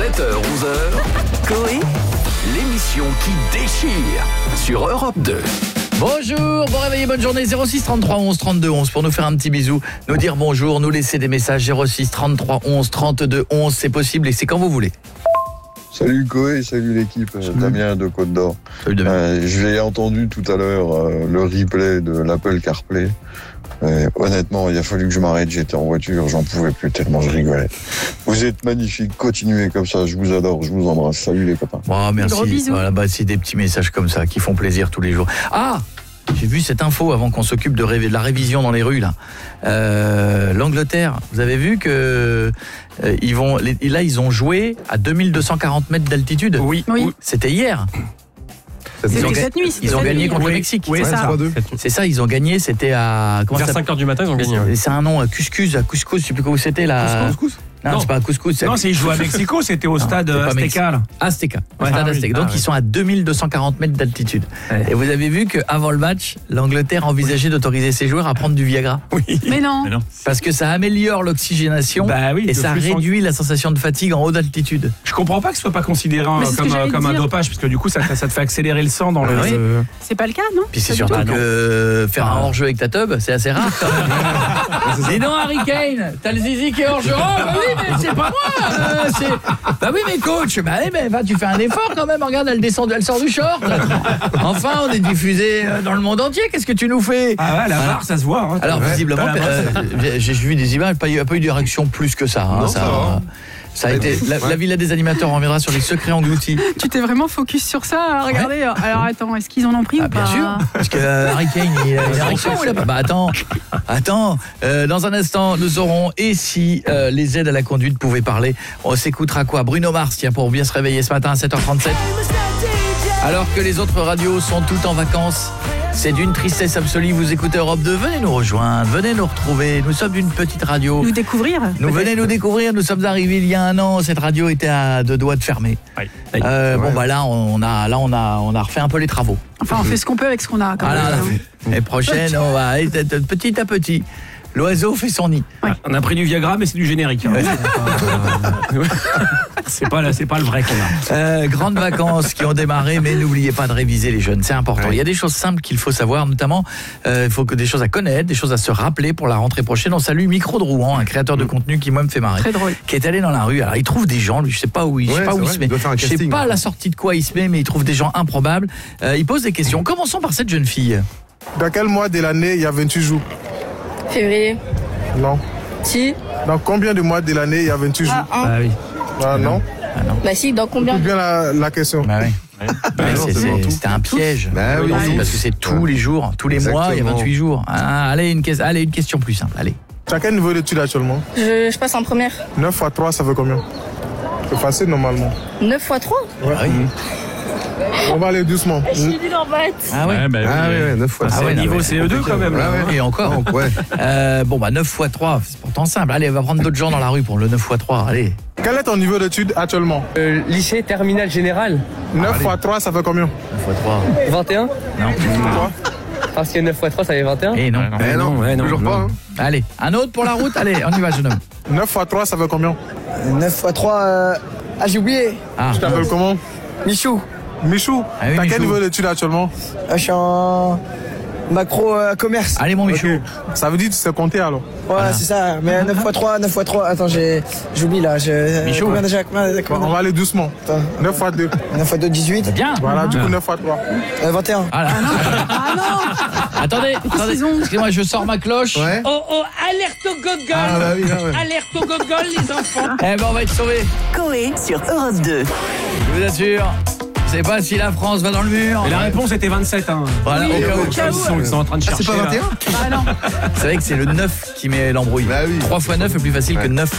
7h-11h, Coé, l'émission qui déchire sur Europe 2. Bonjour, bon réveil, bonne journée. 06 33 11 32 11 pour nous faire un petit bisou, nous dire bonjour, nous laisser des messages. 06 33 11 32 11, c'est possible et c'est quand vous voulez. Salut Coé, salut l'équipe, Damien de Côte d'Or. Salut Damien. J'ai entendu tout à l'heure le replay de l'Apple CarPlay. Honnêtement, il a fallu que je m'arrête, j'étais en voiture, j'en pouvais plus tellement je rigolais. Vous êtes magnifiques, continuez comme ça, je vous adore, je vous embrasse. Salut les copains. Oh, merci. Gros bisous. Voilà, c'est des petits messages comme ça qui font plaisir tous les jours. Ah, j'ai vu cette info avant qu'on s'occupe de la révision dans les rues là. L'Angleterre, vous avez vu que ils ont joué à 2240 mètres d'altitude. Oui. C'était hier. C'était cette nuit. Ils ont gagné contre le Mexique. Oui, c'est ça. C'est ça, ils ont gagné, c'était à... Vers 5h du matin, ils ont gagné. C'est un nom, à Couscous, je sais plus où c'était là. Couscous. Non, c'est pas à Couscous. Non, c'est ils jouent à Mexico, c'était au stade Azteca. Là. Azteca. Ouais. Stade Azteca. Donc oui. ils sont à 2240 mètres d'altitude. Ouais. Et vous avez vu qu'avant le match, l'Angleterre envisageait d'autoriser ses joueurs à prendre du Viagra. Oui. Mais non. Parce que ça améliore l'oxygénation Bah oui, et le ça flux réduit la sensation de fatigue en haute altitude. Je comprends pas que ce soit pas considéré Mais c'est ce que j'allais comme un dire. dopage, parce que du coup, ça te fait accélérer le sang dans le. Oui. C'est pas le cas, non? Puis c'est Pas du surtout tout. que faire un hors-jeu avec ta tub, c'est assez rare quand même. Dis donc Harry Kane, t'as le zizi qui est hors-jeu. Oh bah oui, mais c'est pas moi. Bah oui mais coach, tu fais un effort quand même. Regarde, elle sort du short. Enfin, on est diffusé dans le monde entier. Qu'est-ce que tu nous fais? Ah ouais, la barre, ça se voit. Hein. Alors visiblement, j'ai vu des images, il n'y a pas eu de réaction plus que ça. Hein, Non, ça va. Ça a été la villa des animateurs, on reviendra sur les secrets engloutis. Tu t'es vraiment focus sur ça, regardez. Alors attends, est-ce qu'ils en ont pris ou pas? Bien sûr, parce que Harry Kane, il a une érection ou il a pas? Bah attends, dans un instant, nous aurons et si les aides à la conduite pouvaient parler. On s'écoutera quoi? Bruno Mars, tiens, pour bien se réveiller ce matin à 7h37. Alors que les autres radios sont toutes en vacances. C'est d'une tristesse absolue, vous écoutez Europe 2, venez nous rejoindre, venez nous retrouver, nous sommes une petite radio. Nous découvrir? Venez nous découvrir, nous sommes arrivés il y a un an, cette radio était à 2 doigts de fermer. Oui. Bon bah là on a refait un peu les travaux. Enfin, on fait ce qu'on peut avec ce qu'on a quand même. L'année prochaine, on va petit à petit. L'oiseau fait son nid. On a pris du Viagra, mais c'est du générique. Hein. C'est pas le vrai qu'on a. Grandes vacances qui ont démarré, mais n'oubliez pas de réviser les jeunes, c'est important. Il y a des choses simples qu'il faut savoir, notamment il faut que des choses à connaître, des choses à se rappeler pour la rentrée prochaine. On salue Micro de Rouen, un créateur de contenu qui moi me fait marrer. Très drôle. Qui est allé dans la rue. Alors il trouve des gens, lui, je sais pas où il se met. Je sais pas à la sortie de quoi il se met, mais il trouve des gens improbables. Il pose des questions. Commençons par cette jeune fille. Dans quel mois de l'année il y a 28 jours? Février. Non. Si. Dans combien de mois de l'année il y a 28 jours? Ah oui. Ah non. Bah si, dans combien? Écoute bien la question. Bah oui. C'était un piège. Bah oui. Parce que c'est tous les jours, tous les mois, il y a 28 jours. Allez, une question plus simple, allez. Tu as quel niveau d'études actuellement? Je passe en première. 9 x 3, ça fait combien? C'est facile normalement. 9 x 3? Ouais. On va aller doucement. Je suis nul en maths. Ah ouais. 9 fois. C'est niveau CE2 quand même. Là. Et encore. Ouais. Bon bah 9 x 3, c'est pourtant simple. Allez, on va prendre d'autres gens dans la rue pour le 9 x 3, allez. Quel est ton niveau d'études actuellement? Lycée terminal général. 9 x 3, ça fait combien? 9 x 3. 21. Non. Quoi? Parce que 9 x 3, ça fait 21. Et non. Non, toujours pas. Hein. Allez, un autre pour la route. Allez, on y va, jeune homme. 9 x 3, ça fait combien? 9 x 3, j'ai oublié. Ah, Tu t'appelles comment? Michou, Michou. Ah oui, T'as Michou. quel niveau d'études actuellement? je suis en macro commerce. allez mon Michou. Ok. Ça veut dire que tu sais compter alors? Voilà, c'est ça. Mais 9 x 3, 9 x 3. Attends, j'oublie là. Michou. Combien déjà? On va aller doucement. Attends. 9 x 2. 9 x 2, 18. Bien. Voilà, du coup 9 x 3. 21. Ah là. Ah non. Attendez. qu'ils ont Excusez-moi, je sors ma cloche. Ouais. Oh, alerte au gogol. Ah bah oui, là, ouais. Alerte au gogol, les enfants. Eh ben on va être sauvés. Coé sur Europe 2. Je vous assure. Je sais pas si la France va dans le mur. Et la réponse était 27. Hein. Voilà, Oui, au cas où. au cas où. Ils sont en train de chercher. C'est pas 21? Ah non. C'est vrai que c'est le 9 qui met l'embrouille. Bah oui. 3 x 9 est plus facile que 9